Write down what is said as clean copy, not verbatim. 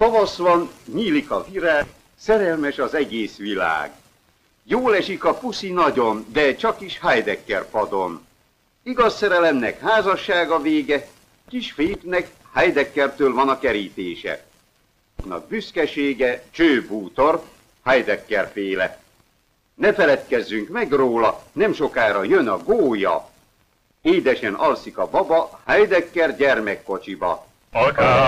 Tavasz van, nyílik a virág, szerelmes az egész világ. Jól esik a puszi nagyon, de csak is Heidecker padon. Igaz szerelemnek házassága vége, kis Philippnek Heideckertől van a kerítése. A büszkesége csőbútor, Heidecker féle. Ne feledkezzünk meg róla, nem sokára jön a gólya. Édesen alszik a baba Heidecker gyermekkocsiba.